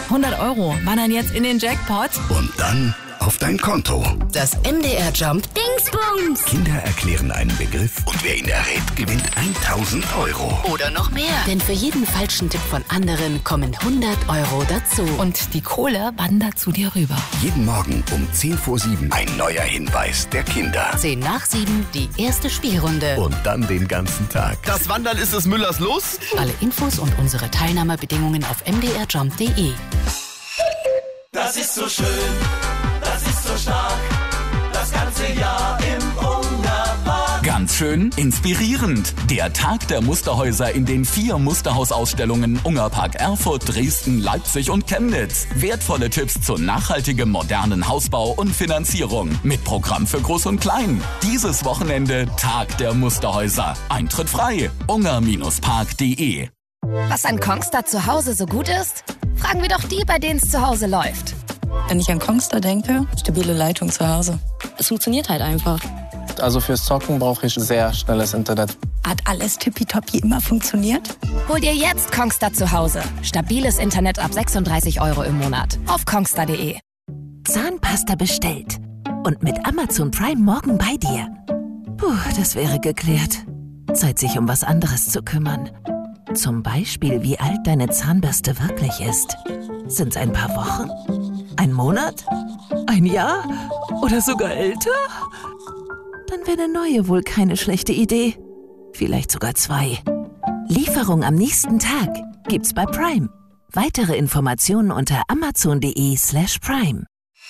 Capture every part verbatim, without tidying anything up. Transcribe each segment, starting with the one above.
hundert Euro wandern jetzt in den Jackpot. Und dann auf dein Konto. Das M D R Jump Dingsbums. Kinder erklären einen Begriff und wer ihn errät, gewinnt tausend Euro. Oder noch mehr. Denn für jeden falschen Tipp von anderen kommen hundert Euro dazu. Und die Kohle wandert zu dir rüber. Jeden Morgen um zehn vor sieben ein neuer Hinweis der Kinder. zehn nach sieben die erste Spielrunde. Und dann den ganzen Tag. Das Wandern ist des Müllers Los. Alle Infos und unsere Teilnahmebedingungen auf m d r jump punkt d e. Das ist so schön, das ist so stark, das ganze Jahr im Ungarpark. Ganz schön inspirierend. Der Tag der Musterhäuser in den vier Musterhausausstellungen Ungarpark Erfurt, Dresden, Leipzig und Chemnitz. Wertvolle Tipps zu nachhaltigem modernen Hausbau und Finanzierung. Mit Programm für Groß und Klein. Dieses Wochenende Tag der Musterhäuser. Eintritt frei. ungar park punkt d e. Was an Kongstar zu Hause so gut ist? Fragen wir doch die, bei denen es zu Hause läuft. Wenn ich an Kongstar denke, stabile Leitung zu Hause. Es funktioniert halt einfach. Also fürs Zocken brauche ich sehr schnelles Internet. Hat alles tippitoppi immer funktioniert? Hol dir jetzt Kongstar zu Hause. Stabiles Internet ab sechsunddreißig Euro im Monat. Auf kongstar punkt d e. Zahnpasta bestellt. Und mit Amazon Prime morgen bei dir. Puh, das wäre geklärt. Zeit, sich um was anderes zu kümmern. Zum Beispiel, wie alt deine Zahnbürste wirklich ist. Sind's ein paar Wochen? Ein Monat? Ein Jahr? Oder sogar älter? Dann wäre eine neue wohl keine schlechte Idee. Vielleicht sogar zwei. Lieferung am nächsten Tag gibt's bei Prime. Weitere Informationen unter amazon punkt d e slash prime.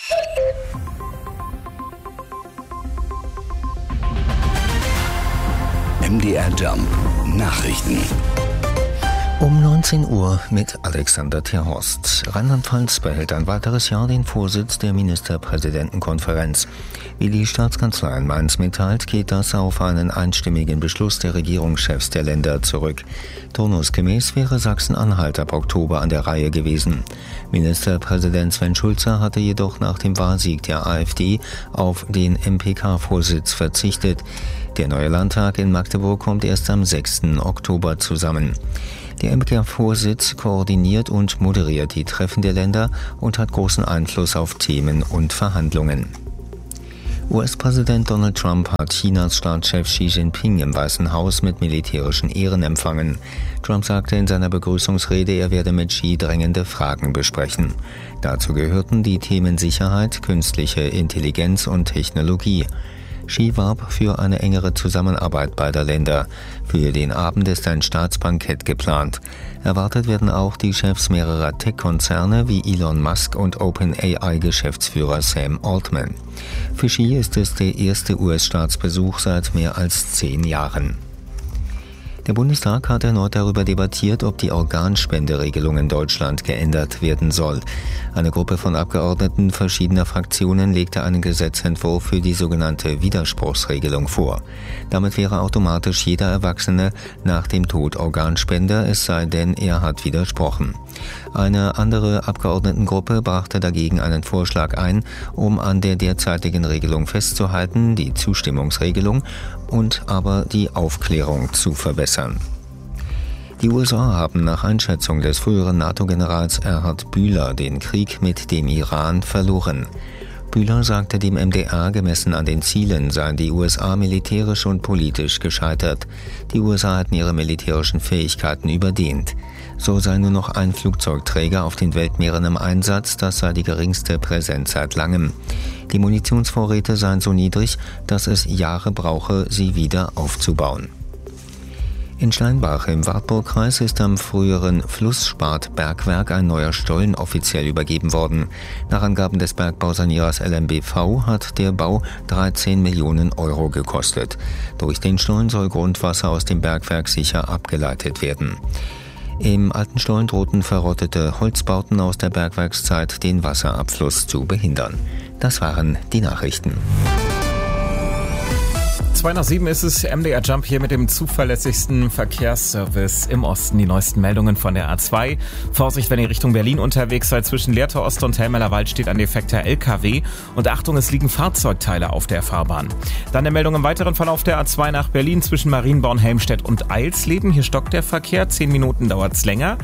M D R Jump Nachrichten. Um neunzehn Uhr mit Alexander Terhorst. Rheinland-Pfalz behält ein weiteres Jahr den Vorsitz der Ministerpräsidentenkonferenz. Wie die Staatskanzlei in Mainz mitteilt, geht das auf einen einstimmigen Beschluss der Regierungschefs der Länder zurück. Turnusgemäß wäre Sachsen-Anhalt ab Oktober an der Reihe gewesen. Ministerpräsident Sven Schulze hatte jedoch nach dem Wahlsieg der AfD auf den M P K-Vorsitz verzichtet. Der neue Landtag in Magdeburg kommt erst am sechsten Oktober zusammen. Der M P K-Vorsitz koordiniert und moderiert die Treffen der Länder und hat großen Einfluss auf Themen und Verhandlungen. U S-Präsident Donald Trump hat Chinas Staatschef Xi Jinping im Weißen Haus mit militärischen Ehren empfangen. Trump sagte in seiner Begrüßungsrede, er werde mit Xi drängende Fragen besprechen. Dazu gehörten die Themen Sicherheit, künstliche Intelligenz und Technologie. Xi warb für eine engere Zusammenarbeit beider Länder. Für den Abend ist ein Staatsbankett geplant. Erwartet werden auch die Chefs mehrerer Tech-Konzerne wie Elon Musk und OpenAI-Geschäftsführer Sam Altman. Für Xi ist es der erste U S-Staatsbesuch seit mehr als zehn Jahren. Der Bundestag hat erneut darüber debattiert, ob die Organspenderegelung in Deutschland geändert werden soll. Eine Gruppe von Abgeordneten verschiedener Fraktionen legte einen Gesetzentwurf für die sogenannte Widerspruchsregelung vor. Damit wäre automatisch jeder Erwachsene nach dem Tod Organspender, es sei denn, er hat widersprochen. Eine andere Abgeordnetengruppe brachte dagegen einen Vorschlag ein, um an der derzeitigen Regelung festzuhalten, die Zustimmungsregelung, und aber die Aufklärung zu verbessern. Die U S A haben nach Einschätzung des früheren NATO-Generals Erhard Bühler den Krieg mit dem Iran verloren. Bühler sagte dem M D R, gemessen an den Zielen seien die U S A militärisch und politisch gescheitert. Die U S A hätten ihre militärischen Fähigkeiten überdehnt. So sei nur noch ein Flugzeugträger auf den Weltmeeren im Einsatz, das sei die geringste Präsenz seit langem. Die Munitionsvorräte seien so niedrig, dass es Jahre brauche, sie wieder aufzubauen. In Steinbach im Wartburgkreis ist am früheren Flussspat-Bergwerk ein neuer Stollen offiziell übergeben worden. Nach Angaben des Bergbausanierers L M B V hat der Bau dreizehn Millionen Euro gekostet. Durch den Stollen soll Grundwasser aus dem Bergwerk sicher abgeleitet werden. Im alten Stollen drohten verrottete Holzbauten aus der Bergwerkszeit, den Wasserabfluss zu behindern. Das waren die Nachrichten. zwei nach sieben ist es, M D R Jump hier mit dem zuverlässigsten Verkehrsservice im Osten. Die neuesten Meldungen von der A zwei. Vorsicht, wenn ihr Richtung Berlin unterwegs seid. Zwischen Lehrte Ost und Helmeler Wald steht ein defekter L K W. Und Achtung, es liegen Fahrzeugteile auf der Fahrbahn. Dann eine Meldung im weiteren Verlauf der A zwei nach Berlin zwischen Marienborn, Helmstedt und Eilsleben. Hier stockt der Verkehr. Zehn Minuten dauert es länger.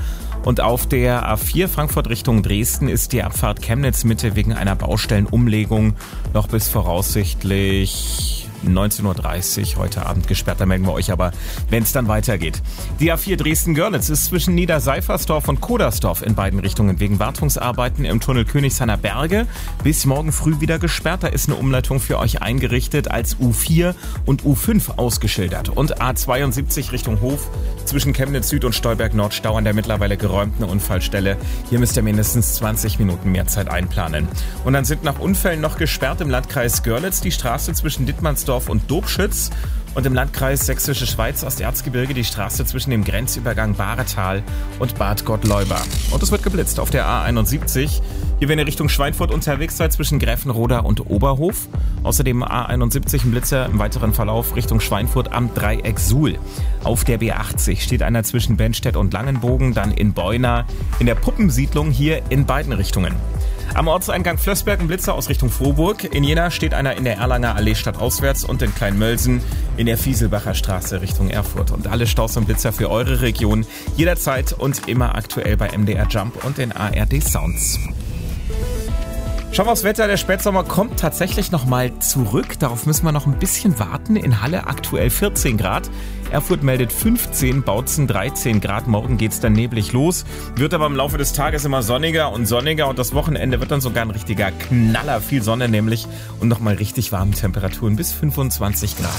Und auf der A vier Frankfurt Richtung Dresden ist die Abfahrt Chemnitz-Mitte wegen einer Baustellenumlegung noch bis voraussichtlich neunzehn Uhr dreißig heute Abend gesperrt. Da melden wir euch aber, wenn es dann weitergeht. Die A vier Dresden-Görlitz ist zwischen Niederseifersdorf und Kodersdorf in beiden Richtungen wegen Wartungsarbeiten im Tunnel Königshainer Berge bis morgen früh wieder gesperrt. Da ist eine Umleitung für euch eingerichtet, als U vier und U fünf ausgeschildert. Und A zweiundsiebzig Richtung Hof zwischen Chemnitz Süd und Stolberg Nord Stau an der mittlerweile geräumten Unfallstelle. Hier müsst ihr mindestens zwanzig Minuten mehr Zeit einplanen. Und dann sind nach Unfällen noch gesperrt im Landkreis Görlitz die Straße zwischen Dittmannsdorf und Dobschütz und im Landkreis Sächsische Schweiz Osterzgebirge die Straße zwischen dem Grenzübergang Bahretal und Bad Gottleuba. Und es wird geblitzt auf der A einundsiebzig. Hier, wenn ihr Richtung Schweinfurt unterwegs seid, zwischen Gräfenroda und Oberhof. Außerdem A einundsiebzig ein Blitzer im weiteren Verlauf Richtung Schweinfurt am Dreieck Suhl. Auf der B achtzig steht einer zwischen Benstedt und Langenbogen, dann in Beuna, in der Puppensiedlung hier in beiden Richtungen. Am Ortseingang Flößberg ein Blitzer aus Richtung Vorburg. In Jena steht einer in der Erlanger Allee stadtauswärts und in Kleinmölsen in der Fieselbacher Straße Richtung Erfurt. Und alle Staus und Blitzer für eure Region jederzeit und immer aktuell bei M D R Jump und den A R D Sounds. Schauen wir aufs Wetter. Der Spätsommer kommt tatsächlich nochmal zurück. Darauf müssen wir noch ein bisschen warten. In Halle aktuell vierzehn Grad. Erfurt meldet fünfzehn, Bautzen dreizehn Grad. Morgen geht's dann neblig los. Wird aber im Laufe des Tages immer sonniger und sonniger. Und das Wochenende wird dann sogar ein richtiger Knaller. Viel Sonne nämlich. Und nochmal richtig warme Temperaturen bis fünfundzwanzig Grad.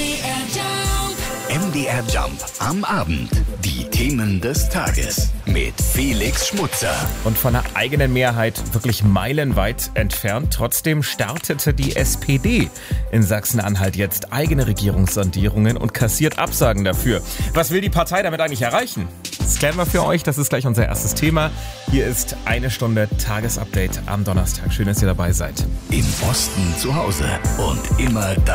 M D R Jump am Abend. Die Themen des Tages mit Felix Schmutzer. Und von der eigenen Mehrheit wirklich meilenweit entfernt. Trotzdem startete die S P D in Sachsen-Anhalt jetzt eigene Regierungssondierungen und kassiert Absagen dafür. Was will die Partei damit eigentlich erreichen? Das klären wir für euch. Das ist gleich unser erstes Thema. Hier ist eine Stunde Tagesupdate am Donnerstag. Schön, dass ihr dabei seid. Im Osten zu Hause und immer da.